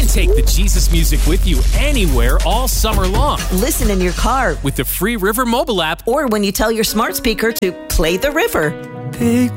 Take the Jesus music with you anywhere all summer long Listen in your car with the free River mobile app. or when you tell your smart speaker to play the river. Take